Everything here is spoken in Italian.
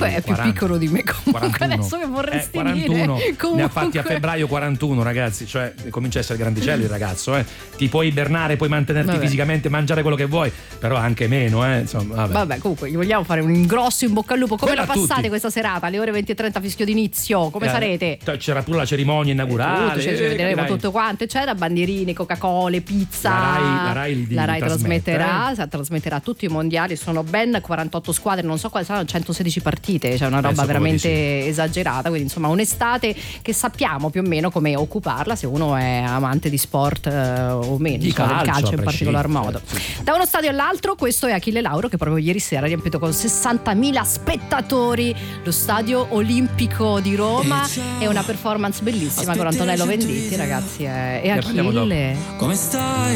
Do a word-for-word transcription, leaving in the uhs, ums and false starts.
comunque è più quaranta. piccolo di me. Comunque quarantuno. adesso che vorresti eh, quarantuno. dire. Comunque... Ne ha fatti a febbraio quarantuno, ragazzi. Cioè, comincia a essere grandicello il ragazzo, eh. Ti puoi ibernare, puoi mantenerti Vabbè. fisicamente, mangiare quello che vuoi, però anche meno, eh. Insomma, vabbè. Vabbè, comunque gli vogliamo fare un grosso in bocca al lupo. Come Quella la a passate tutti. questa serata? Alle ore venti e trenta fischio d'inizio. Come Eh, sarete? C'era pure la cerimonia inaugurale. Tutto, cioè, ci eh, vedremo dai. tutto quanto, c'era bandierine, Coca-Cola, pizza. La Rai- la Rai li- La Rai li trasmette, trasmetterà, eh? sa- trasmetterà tutti i mondiali, sono ben quarantotto squadre, non so quali saranno, centosedici partite, cioè una roba Penso proprio veramente di sì. esagerata, quindi insomma un'estate che sappiamo più o meno come occuparla se uno è amante di sport eh, o meno, Di diciamo, del calcio, calcio a in particolar prescindere, modo. sì, sì. Da uno stadio all'altro, questo è Achille Lauro che proprio ieri sera ha riempito con sessantamila spettatori lo stadio olimpico di Roma. È una performance bellissima con Antonello Venditti, ragazzi, e Ne parliamo dopo. Achille Come stai?